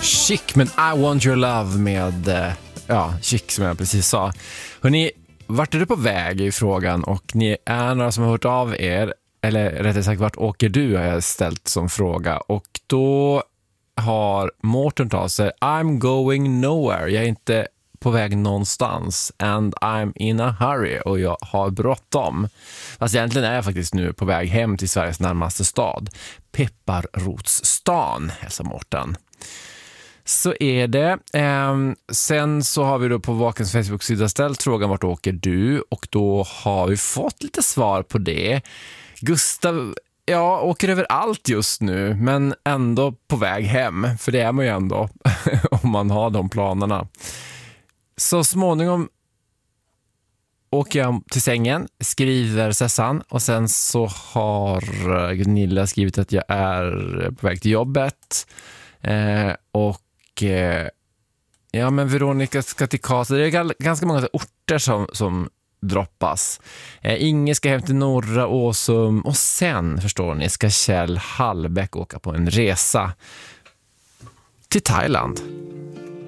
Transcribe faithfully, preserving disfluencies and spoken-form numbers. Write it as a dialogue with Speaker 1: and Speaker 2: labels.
Speaker 1: Chic, men I Want Your Love med, eh, ja, Chic som jag precis sa. Hörrni, vart är du på väg i frågan? Och ni är några som har hört av er, eller rättare sagt, vart åker du, har jag ställt som fråga. Och då har Mårten tagit sig, I'm going nowhere. Jag är inte på väg någonstans. And I'm in a hurry. Och jag har bråttom. Fast egentligen är jag faktiskt nu på väg hem till Sveriges närmaste stad. Pepparrotsstan, hälsar Mårten. Så är det. Ehm, sen så har vi då på Vakens Facebook-sida ställt frågan vart åker du? Och då har vi fått lite svar på det. Gustav, ja, åker över allt just nu, men ändå på väg hem. För det är man ju ändå om man har de planerna. Så småningom åker jag till sängen, skriver Sessan, och sen så har Gunilla skrivit att jag är på väg till jobbet. Eh, och eh, ja, men Veronica ska till Karlstad. Det är ganska många orter som, som droppas. Eh, Inge ska hem till Norra Åsum, och sen, förstår ni, ska Kjell Hallbäck åka på en resa till Thailand.